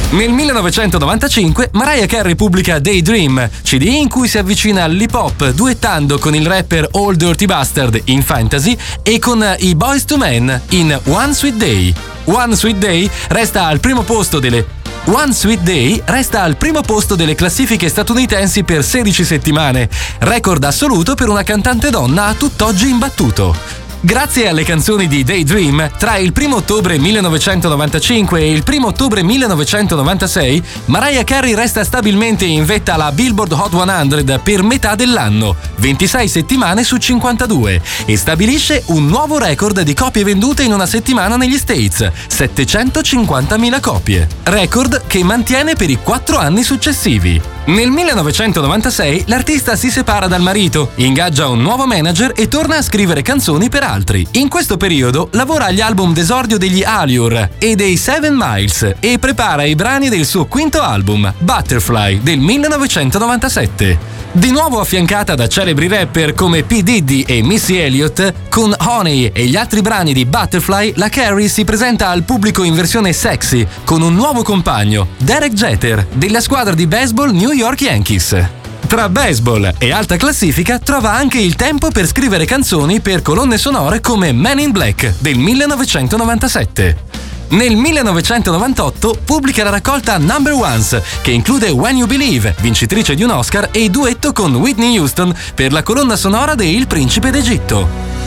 Nel 1995 Mariah Carey pubblica Daydream, CD in cui si avvicina all'hip hop duettando con il rapper Old Dirty Bastard in Fantasy e con i Boyz II Men in One Sweet Day. One Sweet Day resta al primo posto delle classifiche statunitensi per 16 settimane, record assoluto per una cantante donna a tutt'oggi imbattuto. Grazie alle canzoni di Daydream, tra il 1 ottobre 1995 e il 1 ottobre 1996, Mariah Carey resta stabilmente in vetta alla Billboard Hot 100 per metà dell'anno, 26 settimane su 52, e stabilisce un nuovo record di copie vendute in una settimana negli States, 750.000 copie. Record che mantiene per i 4 anni successivi. Nel 1996 l'artista si separa dal marito, ingaggia un nuovo manager e torna a scrivere canzoni per altri. In questo periodo lavora agli album d'esordio degli Allure e dei 7 Miles e prepara i brani del suo quinto album, Butterfly, del 1997. Di nuovo affiancata da celebri rapper come P. Diddy e Missy Elliott, con Honey e gli altri brani di Butterfly, la Carey si presenta al pubblico in versione sexy, con un nuovo compagno, Derek Jeter, della squadra di baseball New York Yankees. Tra baseball e alta classifica trova anche il tempo per scrivere canzoni per colonne sonore come Men in Black, del 1997. Nel 1998 pubblica la raccolta Number Ones, che include When You Believe, vincitrice di un Oscar, e il duetto con Whitney Houston per la colonna sonora de Il Principe d'Egitto.